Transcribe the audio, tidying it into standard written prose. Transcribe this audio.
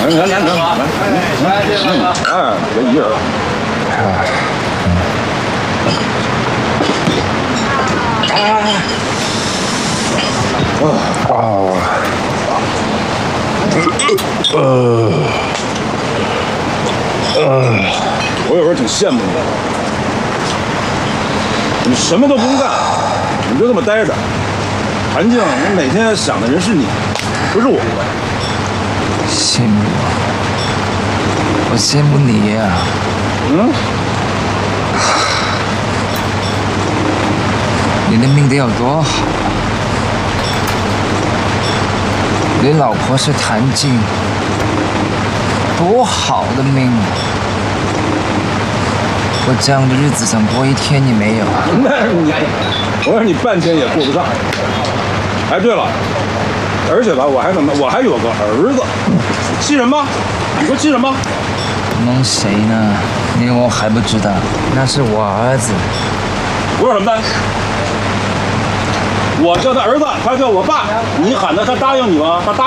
哎，别一人。我有时候挺羡慕你的，你什么都不用干，你就这么待着。韩静，你每天想的人是你，不是我。 羡慕我羡慕你呀。你的命得有多好？你老婆是谭静，多好的命啊！我这样的日子想过一天，你没有？ 那是你，我说你半天也过不上。哎，对了，而且吧，我还有个儿子，气人吗？你说气人吗？ 蒙谁呢？你我还不知道，那是我儿子。 我说什么呢？我叫他儿子，他叫我爸，你喊他，他答应你吗？他答。